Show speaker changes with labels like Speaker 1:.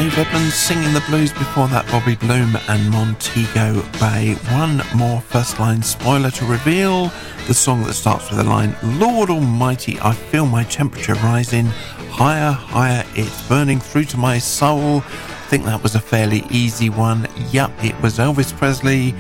Speaker 1: Dave Edmunds singing the blues. Before that, Bobby Bloom and Montego Bay. One more first line spoiler to reveal. The song that starts with the line, Lord Almighty, I feel my temperature rising. Higher, higher, it's burning through to my soul. I think that was a fairly easy one. Yup, it was Elvis Presley